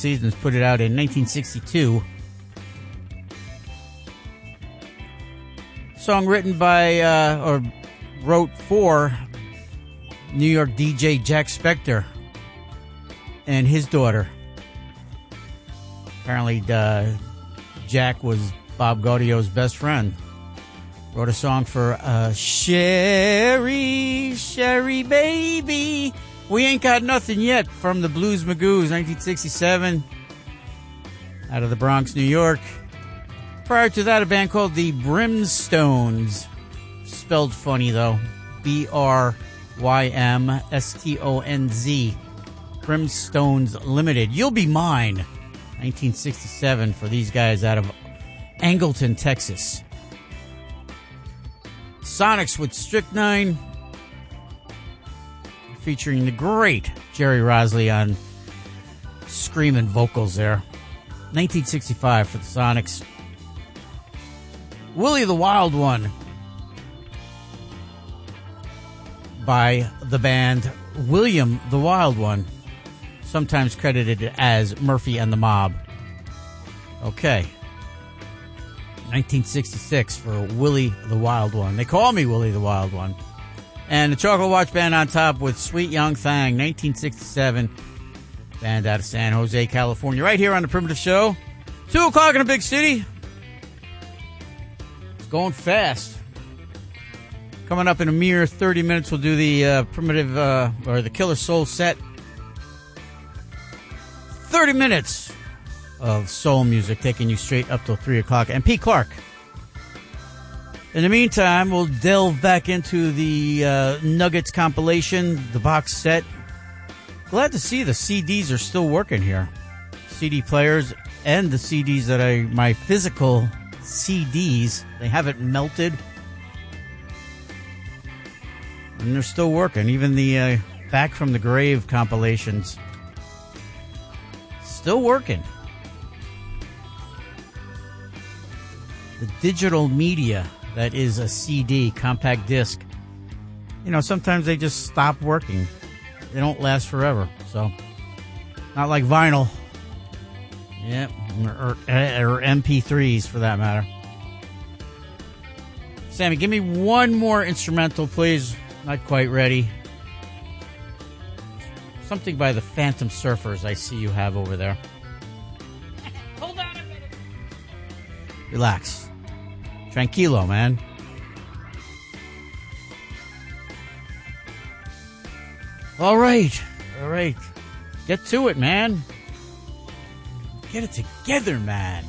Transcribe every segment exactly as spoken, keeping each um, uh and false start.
Seasons put it out in nineteen sixty-two. Song written by, uh, or wrote for New York D J Jack Spector and his daughter. Apparently, uh, Jack was Bob Gaudio's best friend. Wrote a song for uh, Sherry, Sherry Baby. We Ain't Got Nothing Yet from the Blues Magoos, nineteen sixty-seven. Out of the Bronx, New York. Prior to that, a band called the Brimstones. Spelled funny, though. B R Y M S T O N Z. Brimstones Limited. You'll Be Mine. nineteen sixty-seven for these guys out of Angleton, Texas. Sonics with Strychnine, featuring the great Jerry Rosley on screaming vocals there. nineteen sixty-five for the Sonics. Willie the Wild One by the band William the Wild One, sometimes credited as Murphy and the Mob. Okay. nineteen sixty-six for Willie the Wild One. They call me Willie the Wild One. And the Chocolate Watch Band on top with Sweet Young Thang, nineteen sixty-seven. Band out of San Jose, California. Right here on The Primitive Show. Two o'clock in a big city. It's going fast. Coming up in a mere thirty minutes, we'll do the uh, Primitive, uh, or the Killer Soul set. thirty minutes of soul music, taking you straight up till three o'clock. And Pete Clark. In the meantime, we'll delve back into the uh, Nuggets compilation, the box set. Glad to see the C Ds are still working here. C D players and the C Ds that I, my physical C Ds, they haven't melted. And they're still working. Even the uh, Back from the Grave compilations. Still working. The digital media that is a C D, compact disc. You know, sometimes they just stop working. They don't last forever. So, not like vinyl. Yep. Or, or, or M P threes for that matter. Sammy, give me one more instrumental, please. Not quite ready. Something by the Phantom Surfers I see you have over there. Hold on a minute. Relax. Tranquilo, man. All right. All right. Get to it, man. Get it together, man.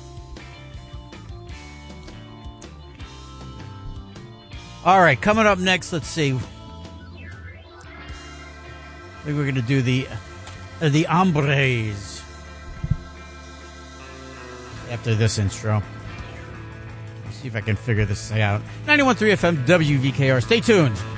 All right, coming up next, let's see. I think we're going to do the uh, the Hombres after this intro. Let's see if I can figure this out. ninety-one point three F M W V K R. Stay tuned.